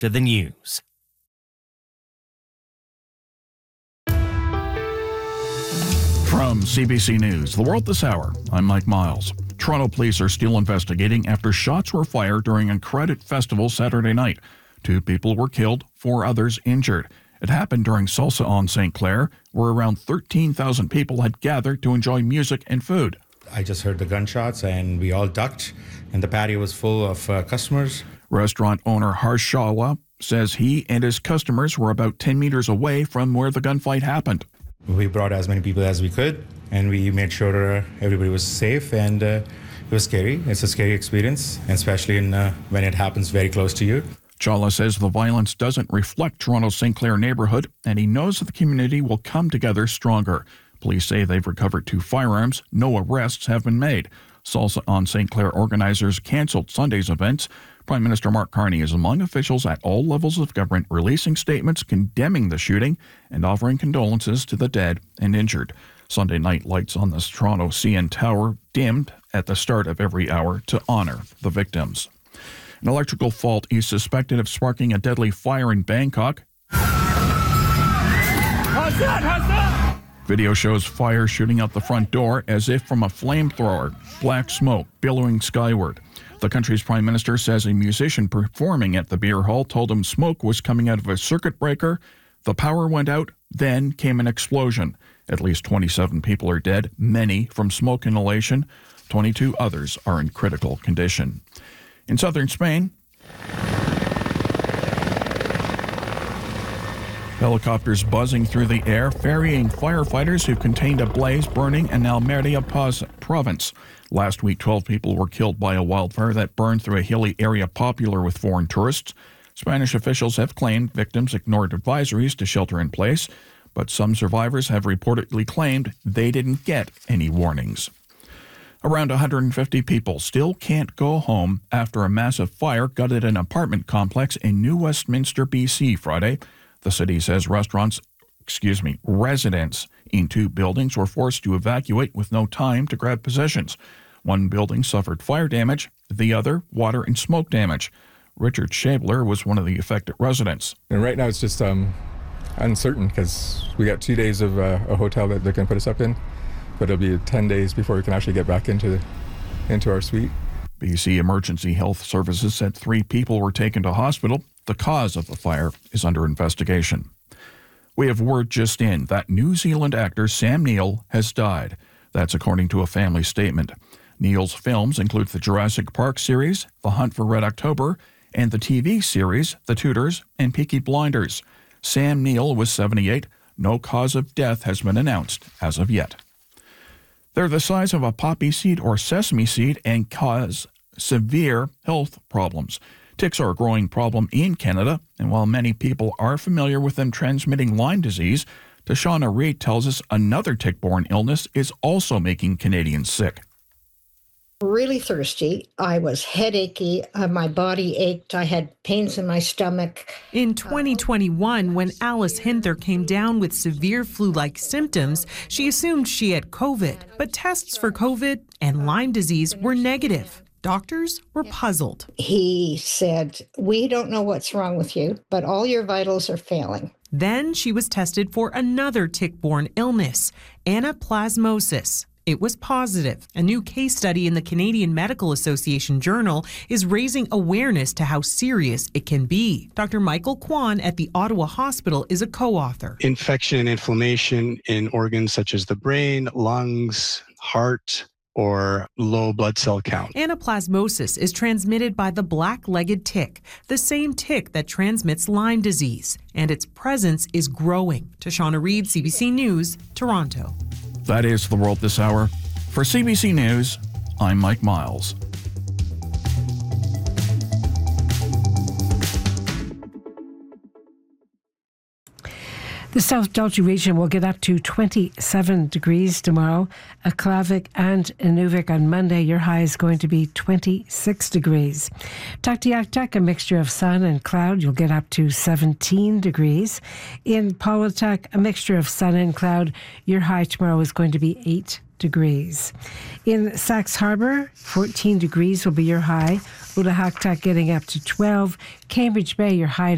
to the news. From CBC News, The World This Hour, I'm Mike Miles. Toronto police are still investigating after shots were fired during a credit festival Saturday night. 2 people were killed, 4 others injured. It happened during Salsa on St. Clair, where around 13,000 people had gathered to enjoy music and food. I just heard the gunshots and we all ducked, and the patio was full of customers. Restaurant owner Harsh Shawla says he and his customers were about 10 meters away from where the gunfight happened. We brought as many people as we could, and we made sure everybody was safe, and it was scary. It's a scary experience, especially when it happens very close to you. Chawla says the violence doesn't reflect Toronto's St. Clair neighborhood, and he knows that the community will come together stronger. Police say they've recovered 2 firearms. No arrests have been made. Salsa on St. Clair organizers canceled Sunday's events. Prime Minister Mark Carney is among officials at all levels of government releasing statements condemning the shooting and offering condolences to the dead and injured. Sunday night lights on the Toronto CN Tower dimmed at the start of every hour to honor the victims. An electrical fault is suspected of sparking a deadly fire in Bangkok. How's that? Video shows fire shooting out the front door as if from a flamethrower, black smoke billowing skyward. The country's prime minister says a musician performing at the beer hall told him smoke was coming out of a circuit breaker. The power went out, then came an explosion. At least 27 people are dead, many from smoke inhalation. 22 others are in critical condition. In southern Spain, helicopters buzzing through the air, ferrying firefighters who contained a blaze burning in Almeria province. Last week, 12 people were killed by a wildfire that burned through a hilly area popular with foreign tourists. Spanish officials have claimed victims ignored advisories to shelter in place, but some survivors have reportedly claimed they didn't get any warnings. Around 150 people still can't go home after a massive fire gutted an apartment complex in New Westminster, BC, Friday. The city says residents in 2 buildings were forced to evacuate with no time to grab possessions. One building suffered fire damage, the other water and smoke damage. Richard Shabler was one of the affected residents. And right now it's just uncertain because we got 2 days of a hotel that they're going to put us up in, but it'll be 10 days before we can actually get back into our suite. BC Emergency Health Services said 3 people were taken to hospital. The cause of the fire is under investigation. We have word just in that New Zealand actor Sam Neill has died. That's according to a family statement. Neill's films include the Jurassic Park series, The Hunt for Red October, and the TV series The Tudors and Peaky Blinders. Sam Neill was 78. No cause of death has been announced as of yet. They're the size of a poppy seed or sesame seed and cause severe health problems. Ticks are a growing problem in Canada, and while many people are familiar with them transmitting Lyme disease, Tashana Reid tells us another tick-borne illness is also making Canadians sick. Really thirsty. I was headachy. My body ached. I had pains in my stomach. In 2021, when Alice Hinther came down with severe flu-like symptoms, she assumed she had COVID. But tests for COVID and Lyme disease were negative. Doctors were puzzled. He said, "We don't know what's wrong with you, but all your vitals are failing." Then she was tested for another tick-borne illness, anaplasmosis. It was positive. A new case study in the Canadian Medical Association Journal is raising awareness to how serious it can be. Dr. Michael Kwan at the Ottawa Hospital is a co-author. Infection and inflammation in organs such as the brain, lungs, heart, or low blood cell count. Anaplasmosis is transmitted by the black-legged tick, the same tick that transmits Lyme disease, and its presence is growing. Tashana Reid, CBC News, Toronto. That is The World This Hour. For CBC News, I'm Mike Miles. The South Delta region will get up to 27 degrees tomorrow. At Klavik and Inuvik on Monday, your high is going to be 26 degrees. Tuktoyaktuk, a mixture of sun and cloud, you'll get up to 17 degrees. In Paulatuk, a mixture of sun and cloud, your high tomorrow is going to be 8 degrees. In Sax Harbor, 14 degrees will be your high. Utahaktuk getting up to 12. Cambridge Bay, your high